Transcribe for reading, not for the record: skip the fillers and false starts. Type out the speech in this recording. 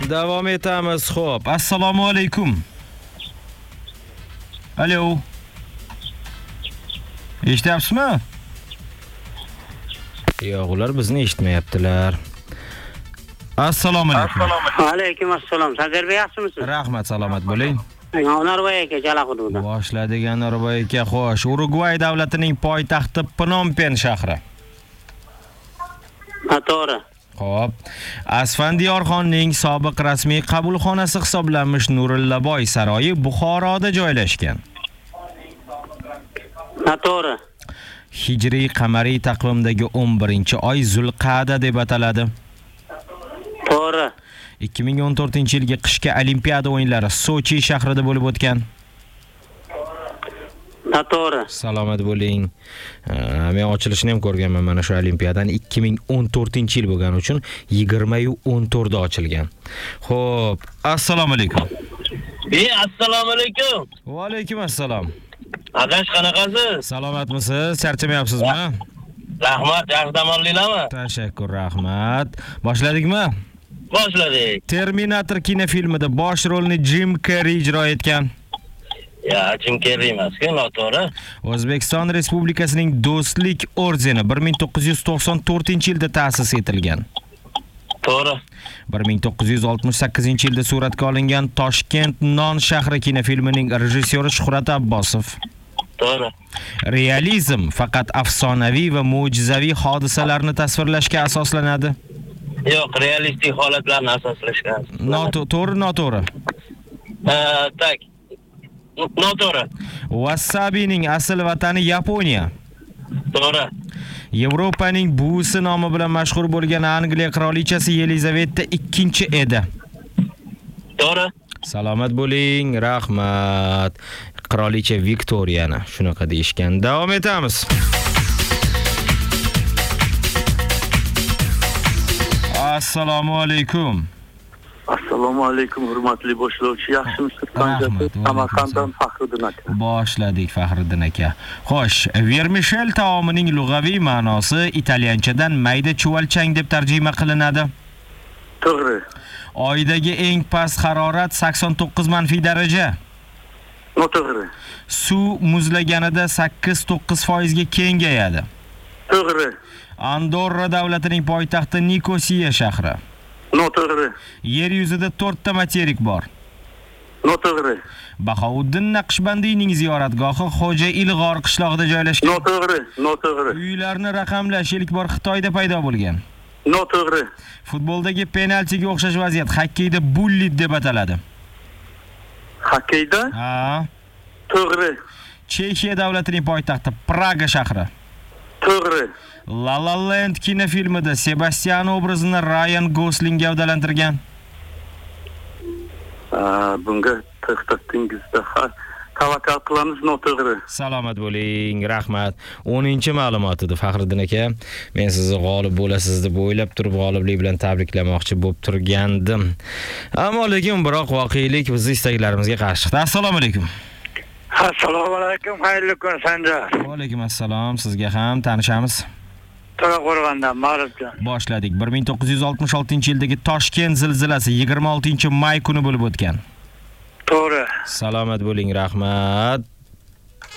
Davom etamiz. Xo'p, assalomu alaykum. Alo. Eshityapsizmi? Yo'q, ular bizni eshitmayaptilar. Assalomu alaykum. Alaykum assalom. Sazarbek yaxshimisiz? Rahmat, salomat bo'ling. Anarboy aka, Jala hududi. Boshladik Anarboy aka. Xo'sh, Urugvay davlatining poytaxti Phnom Penh shahri. To'g'ri. Xo'p, Asfandiyorxonning sobiq rasmiy qabulxonasi hisoblanmish Nurillaboy saroyi Buxoroda joylashgan. To'g'ri. Hijriy qamariy taqvimdagi 11-oy Zulqa'da deb ataladi. To'g'ri. 2014-yilgi qishki olimpiada o'yinlari Sochi shahrida bo'lib o'tgan. To'g'ri. Salomat bo'ling. Men ochilishini ham ko'rganman mana shu olimpiadan 2014-yil bo'lgani uchun 20-14 da ochilgan. Xo'p, assalomu alaykum. Assalomu alaykum. Va alaykum assalom. Aqash qanaqasiz? Salomatmisiz? Charchamayapsizmi? Rahmat, yaxshi dam oldinglarmi? Tashakkur, rahmat. Boshladikmi? Boshladik. Terminator kinofilmida bosh rolni Jim Carrey ijro etgan. Jim Carrey emas-ku, noto'g'ri. O'zbekiston Respublikasining Do'stlik ordeni 1994-yilda ta'sis etilgan. To'g'ri. 1968-yilda suratga olingan Toshkent non shahri kinofilmining rejissyori Shuhrat Abbosov. To'g'ri. Realizm faqat afsonaviy va mo'jizaviy hodisalarni tasvirlashga asoslanadi. Yo'q, realistik holatlarni asoslashgan. To'g'ri, noto'g'ri. Tak. Noto'g'ri. Wasabining asl vatani Yaponiya. To'g'ri. Yevropaning buvisi nomi bilan mashhur bo'lgan Angliya qirolichasi Yelizaveta II edi. To'g'ri. Salomat bo'ling, rahmat. Qirolicha Viktoriyani shunaqa deyishgan. Davom etamiz. Assalomu alaykum. Assalomu alaykum, hurmatli boshlovchi. Yaxshimisiz? Samarqanddan Faxriddin aka. Boshladik Faxriddin aka. Xo'sh, vermishel taomining lug'aviy ma'nosi italyanchadan mayda chuvalchang deb tarjima qilinadi. To'g'ri. Oydagi eng past harorat 89 manfiy daraja. Noto'g'ri. Suv muzlaganida 8-9% ga kengayadi. To'g'ri. Andorra davlatining poytaxti Nikosiya shahri. Noto'g'ri. Yer yuzida 4 ta materik bor. Noto'g'ri. Bahouddin Naqshbandiyning ziyoratgohi Xo'ja Ilg'or qishlog'ida joylashgan. Noto'g'ri. Noto'g'ri. Uylarni raqamlash ilk bor Xitoyda paydo bo'lgan. Noto'g'ri. Futboldagi penaltiga o'xshash vaziyat xokkeyda bullit deb ataladi. Xokkeyda? Ha. To'g'ri. Chexiya davlatining poytaxti Praga shahri. To'g'ri. La La Land kinofilmida Sebastian obrazini Ryan Gosling gavdalantirgan. Bunga to'xtatdingizda tavakkal qilamiz. Noto'g'ri. Salomat bo'ling, rahmat. 10-ma'lumot edi Faxriddin aka. Men sizni g'olib bo'lasiz deb o'ylab turib g'oliblik bilan tabriklamoqchi bo'lib turgandim. Ammo lekin biroq voqelik bizni istaklarimizga qarshi chiqdi. Assalomu alaykum. Assalomu alaykum, xayrli kun Sanjar. Va alaykum assalom, sizga ham tanishamiz. To'raqo'rg'ondan Ma'rufjon. Boshladik. 1966-yildagi Toshkent zilzilasi 26-may kuni bo'lib o'tgan. To'g'ri. Salomat bo'ling, rahmat.